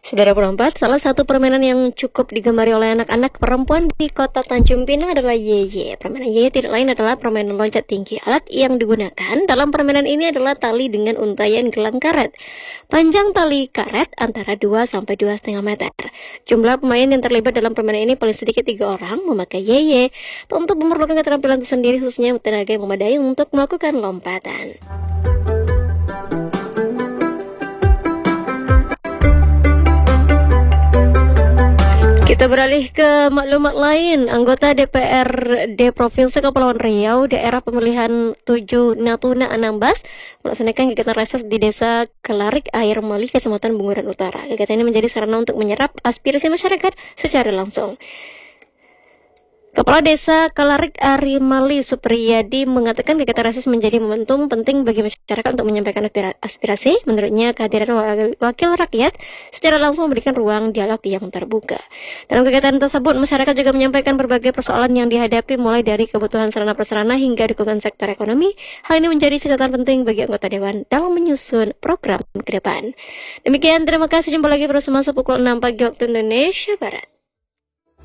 Saudara perempat, salah satu permainan yang cukup digemari oleh anak-anak perempuan di kota Tanjung Pinang adalah yeye. Permainan yeye tidak lain adalah permainan loncat tinggi. Alat yang digunakan dalam permainan ini adalah tali dengan untayan gelang karet. Panjang tali karet antara 2 sampai 2,5 meter. Jumlah pemain yang terlibat dalam permainan ini paling sedikit 3 orang memakai yeye. Tentu memerlukan keterampilan tersendiri, khususnya tenaga yang memadai untuk melakukan lompatan. Kita beralih ke maklumat lain. Anggota DPRD Provinsi Kepulauan Riau, daerah pemilihan 7 Natuna Anambas, melaksanakan kegiatan reses di Desa Kelarik Air Mali, Kecamatan Bunguran Utara. Kegiatan ini menjadi sarana untuk menyerap aspirasi masyarakat secara langsung. Kepala Desa Kelarik Air Mali Supriyadi mengatakan kegiatan reses menjadi momentum penting bagi masyarakat untuk menyampaikan aspirasi. Menurutnya, kehadiran wakil rakyat secara langsung memberikan ruang dialog yang terbuka. Dalam kegiatan tersebut, masyarakat juga menyampaikan berbagai persoalan yang dihadapi, mulai dari kebutuhan sarana prasarana hingga dukungan sektor ekonomi. Hal ini menjadi catatan penting bagi anggota Dewan dalam menyusun program ke depan. Demikian, terima kasih. Jumpa lagi bersama pukul 6 pagi waktu Indonesia Barat.